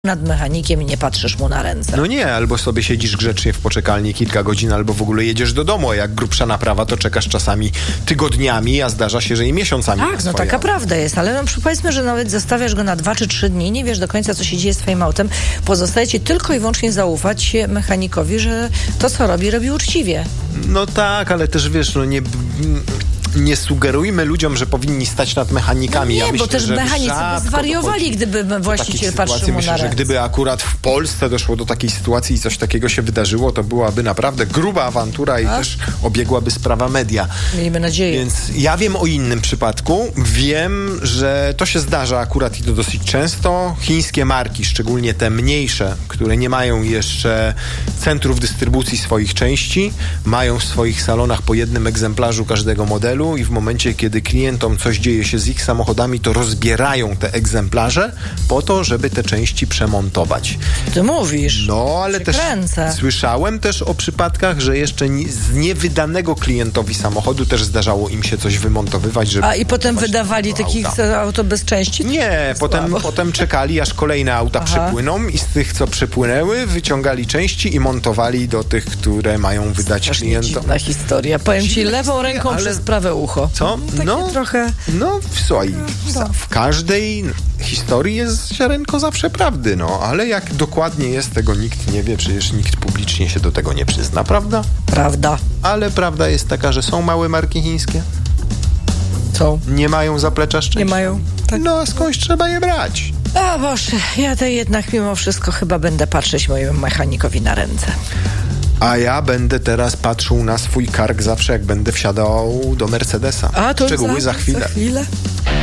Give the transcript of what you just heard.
nad mechanikiem i nie patrzysz mu na ręce. No nie, albo sobie siedzisz grzecznie w poczekalni kilka godzin, albo w ogóle jedziesz do domu, a jak grubsza naprawa, to czekasz czasami tygodniami, a zdarza się, że i miesiącami. Tak, no taka prawda jest, ale powiedzmy, że nawet zostawiasz go na 2 czy 3 dni, nie wiesz do końca, co się dzieje z twoim autem, pozostaje ci tylko i wyłącznie zaufać mechanikowi, że to, co robi uczciwie. No tak, ale też wiesz, no nie sugerujmy ludziom, że powinni stać nad mechanikami. No nie, ja myślę, bo też mechanicy by zwariowali, gdyby właściciel patrzył mu na myślę, ręce. że gdyby akurat w Polsce doszło do takiej sytuacji i coś takiego się wydarzyło, to byłaby naprawdę gruba awantura i też obiegłaby sprawa media. Miejmy nadzieję. Więc ja wiem o innym przypadku. Wiem, że to się zdarza akurat i to dosyć często. Chińskie marki, szczególnie te mniejsze, które nie mają jeszcze centrów dystrybucji swoich części, mają w swoich salonach po jednym egzemplarzu każdego modelu i w momencie, kiedy klientom coś dzieje się z ich samochodami, to rozbierają te egzemplarze po to, żeby te części przemontować. Ty mówisz. No, ale też kręcę. Słyszałem też o przypadkach, że jeszcze z niewydanego klientowi samochodu też zdarzało im się coś wymontowywać, żeby... A i potem wydawali takich auto bez części? Nie, potem czekali, aż kolejne auta przypłyną i z tych, co przypłynęły, wyciągali części i montowali do tych, które mają wydać klientom. Dziwna historia. Powiem ci, lewą ręką przez prawe ucho. Co? Trochę... No, słuchaj, w każdej historii jest ziarenko zawsze prawdy, ale jak dokładnie jest, tego nikt nie wie, przecież nikt publicznie się do tego nie przyzna, prawda? Prawda. Ale prawda jest taka, że są małe marki chińskie. Co? Nie mają zaplecza szczęścia. Nie mają. Tak. No, a skądś trzeba je brać? O Boże, ja to jednak mimo wszystko chyba będę patrzeć mojemu mechanikowi na ręce. A ja będę teraz patrzył na swój kark zawsze, jak będę wsiadał do Mercedesa. A to szczegóły za chwilę.